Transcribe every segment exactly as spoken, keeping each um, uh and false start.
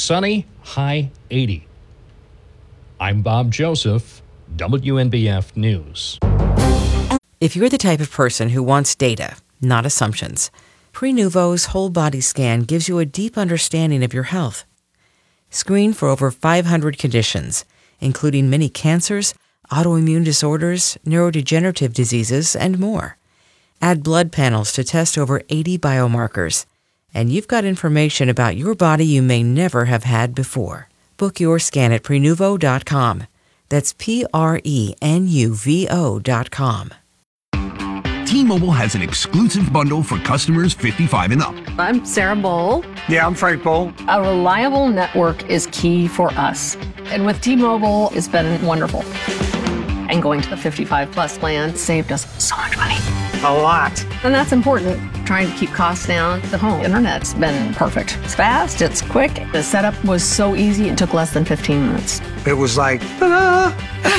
sunny, high eighty. I'm Bob Joseph, W N B F News. If you're the type of person who wants data, not assumptions, Prenuvo's whole body scan gives you a deep understanding of your health. Screen for over five hundred conditions, including many cancers, autoimmune disorders, neurodegenerative diseases, and more. Add blood panels to test over eighty biomarkers, and you've got information about your body you may never have had before. Book your scan at Prenuvo dot com. That's P R E N U V O dot com. T-Mobile has an exclusive bundle for customers fifty-five and up. I'm Sarah Bowl. Yeah, I'm Frank Bowl. A reliable network is key for us. And with T-Mobile, it's been wonderful. And going to the fifty-five plus plan saved us so much money. A lot. And that's important. Trying to keep costs down. The home internet's been perfect. It's fast, it's quick. The setup was so easy, it took less than fifteen minutes. It was like, ta-da!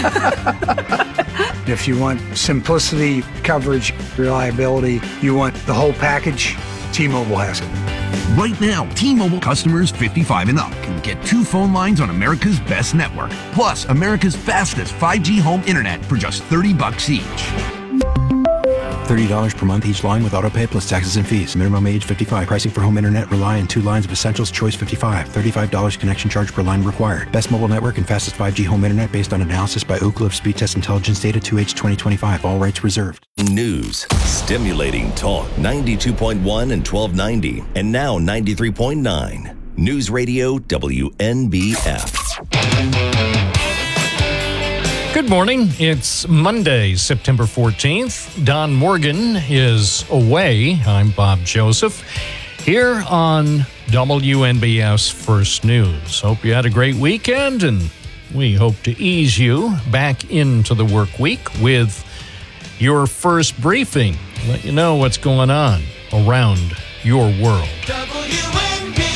If you want simplicity, coverage, reliability, you want the whole package, T-Mobile has it. Right now, T-Mobile customers fifty-five and up can get two phone lines on America's best network, plus America's fastest five G home internet for just thirty bucks each. thirty dollars per month each line with autopay plus taxes and fees. Minimum age fifty-five. Pricing for home internet rely on two lines of Essentials Choice fifty-five. thirty-five dollars connection charge per line required. Best mobile network and fastest five G home internet based on analysis by Ookla of Speed Test Intelligence Data two H twenty twenty-five. All rights reserved. News, stimulating talk, ninety-two point one and twelve ninety, and now ninety-three point nine. News Radio W N B F. Good morning. It's Monday, September fourteenth. Don Morgan is away. I'm Bob Joseph here on W N B F's First News. Hope you had a great weekend, and we hope to ease you back into the work week with your first briefing. Let you know what's going on around your world. W N B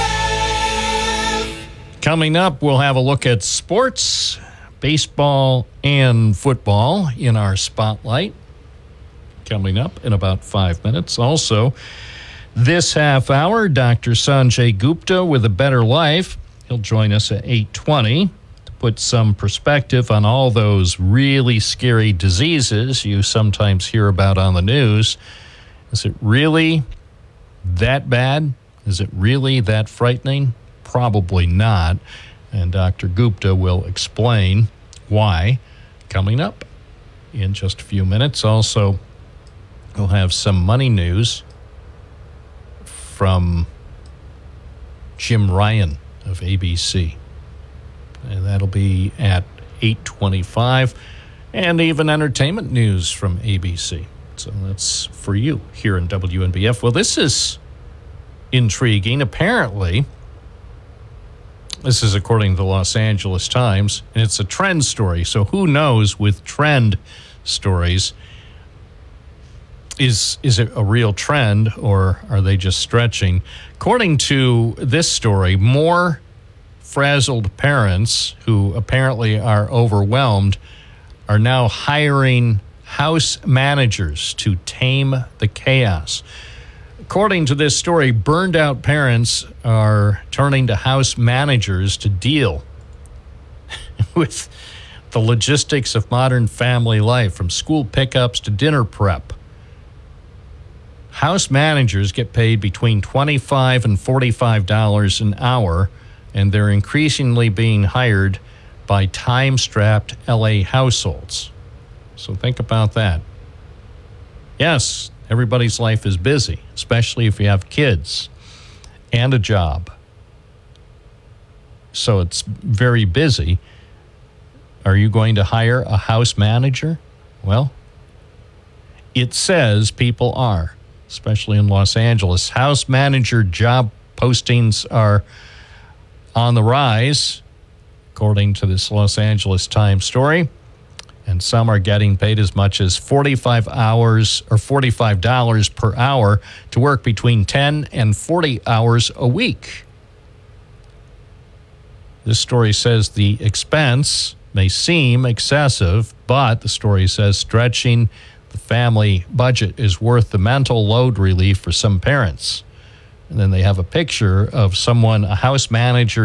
F. Coming up, we'll have a look at sports, baseball and football in our spotlight. Coming up in about five minutes. Also, this half hour, Doctor Sanjay Gupta with A Better Life. He'll join us at eight twenty to put some perspective on all those really scary diseases you sometimes hear about on the news. Is it really that bad? Is it really that frightening? Probably not. And Doctor Gupta will explain why coming up in just a few minutes. Also, we'll have some money news from Jim Ryan of A B C. And that'll be at eight twenty-five. And even entertainment news from A B C. So that's for you here in W N B F. Well, this is intriguing. Apparently, this is according to the Los Angeles Times, and it's a trend story. So who knows with trend stories, is is it a real trend or are they just stretching? According to this story, more frazzled parents who apparently are overwhelmed are now hiring house managers to tame the chaos. According to this story, burned out parents are turning to house managers to deal with the logistics of modern family life, from school pickups to dinner prep. House managers get paid between twenty-five dollars and forty-five dollars an hour, and they're increasingly being hired by time-strapped L A households. So think about that. Yes, everybody's life is busy, especially if you have kids and a job. So it's very busy. Are you going to hire a house manager? Well, it says people are, especially in Los Angeles. House manager job postings are on the rise, according to this Los Angeles Times story. And some are getting paid as much as forty-five hours or forty-five dollars per hour to work between ten and forty hours a week. This story says the expense may seem excessive, but the story says stretching the family budget is worth the mental load relief for some parents. And then they have a picture of someone, a house manager,